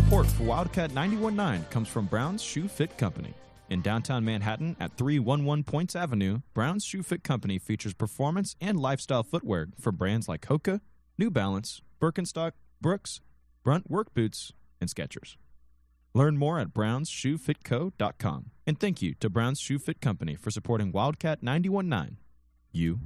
support for Wildcat 91.9 comes from Brown's Shoe Fit Company. In downtown Manhattan at 311 Points Avenue, Brown's Shoe Fit Company features performance and lifestyle footwear for brands like Hoka, New Balance, Birkenstock, Brooks, Brunt Work Boots, and Skechers. Learn more at brownsshoefitco.com. And thank you to Brown's Shoe Fit Company for supporting Wildcat 91.9. You